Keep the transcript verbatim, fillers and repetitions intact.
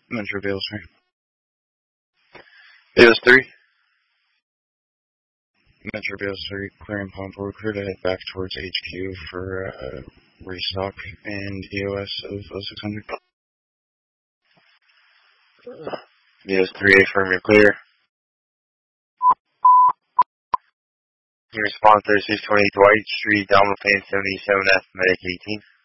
Metro Bales three. Bales three. Metro Bales three, clearing pump. We're clear to head back towards H Q for uh, restock and E O S of six hundred. Bales three, affirm you're clear. Your response is six twenty Dwight Street, Dalma Fan seventy-seven F, Medic eighteen.